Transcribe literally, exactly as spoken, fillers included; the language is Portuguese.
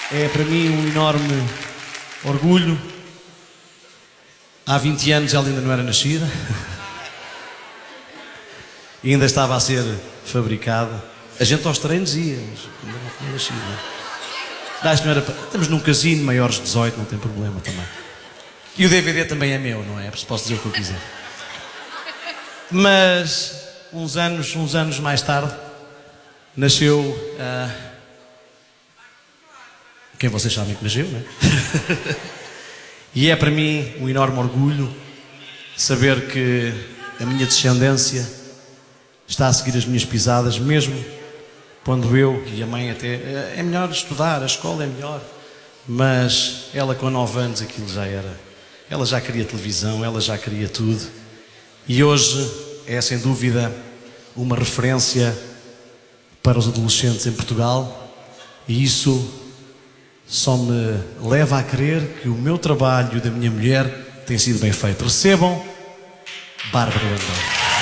É para mim um enorme orgulho. Há vinte anos ela ainda não era nascida. E ainda estava a ser fabricada. A gente aos treinos ia, mas ainda não tinha nascido. Não, não era para... Estamos num casino, maiores de dezoito, não tem problema também. E o D V D também é meu, não é? Posso dizer o que eu quiser. Mas uns anos, uns anos mais tarde, nasceu uh... quem vocês sabem que nasceu, não é? E é para mim um enorme orgulho saber que a minha descendência está a seguir as minhas pisadas, mesmo quando eu e a mãe até... É melhor estudar, a escola é melhor. Mas ela com nove anos aquilo já era... Ela já queria televisão, ela já queria tudo. E hoje é sem dúvida uma referência para os adolescentes em Portugal. E isso só me leva a crer que o meu trabalho e o da minha mulher tem sido bem feito. Recebam Bárbara Bandeira.